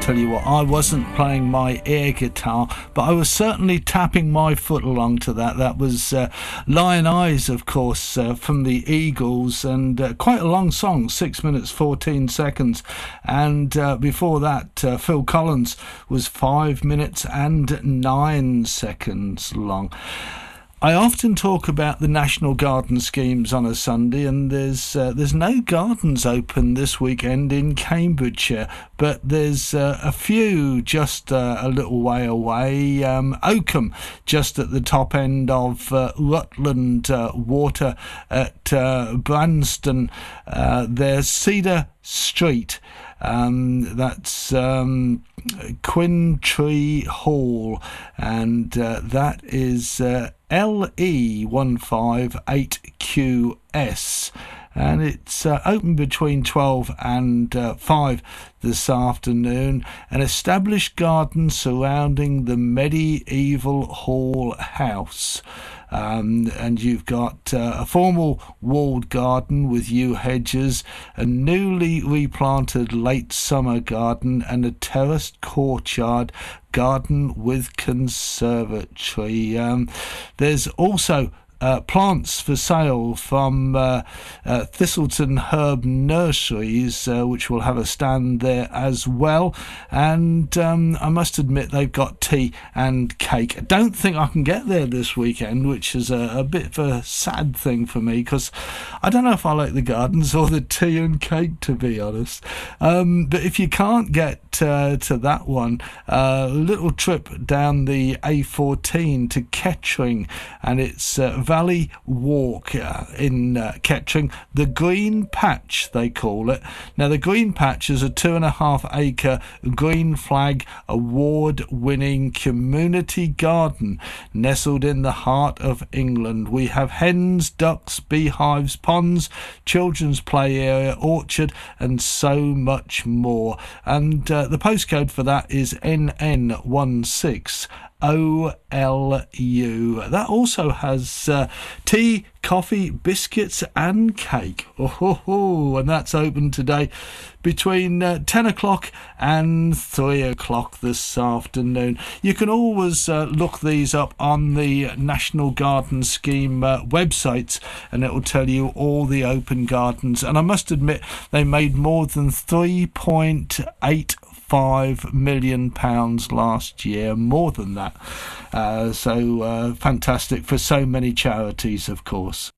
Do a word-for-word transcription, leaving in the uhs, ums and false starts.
tell you what, I wasn't playing my air guitar, but I was certainly tapping my foot along to that. That was uh, Lion Eyes, of course, uh, from the Eagles, and uh, quite a long song, six minutes fourteen seconds. And uh, before that, uh, Phil Collins was five minutes and nine seconds long. I often talk about the National Garden schemes on a Sunday, and there's uh, there's no gardens open this weekend in Cambridgeshire, but there's uh, a few just uh, a little way away. Um, Oakham, just at the top end of uh, Rutland uh, Water at uh, Branston. Uh, there's Cedar Street. Um, that's um, Quintree Hall, and uh, that is uh, L E one five eight Q S, and it's uh, open between twelve and uh, five this afternoon. An established garden surrounding the medieval hall house. Um, and you've got uh, a formal walled garden with yew hedges, a newly replanted late summer garden, and a terraced courtyard garden with conservatory. Um, there's also Uh, plants for sale from uh, uh, Thistleton Herb Nurseries, uh, which will have a stand there as well. And um, I must admit, they've got tea and cake. I don't think I can get there this weekend, which is a, a bit of a sad thing for me, because I don't know if I like the gardens or the tea and cake, to be honest. Um, but if you can't get uh, to that one, uh, a little trip down the A fourteen to Kettering, and it's uh, Valley Walk uh, in uh, Kettering, the Green Patch they call it. Now the Green Patch is a two and a half acre Green Flag award winning community garden nestled in the heart of England. We have hens, ducks, beehives, ponds, children's play area, orchard, and so much more. And uh, the postcode for that is N N one six O L U. That also has uh, tea, coffee, biscuits and cake. Oh, ho, ho. And that's open today between uh, ten o'clock and three o'clock this afternoon. You can always uh, look these up on the National Garden Scheme uh, websites, and it will tell you all the open gardens. And I must admit, they made more than three point eight five million pounds last year, more than that. Uh, so uh, fantastic for so many charities, of course.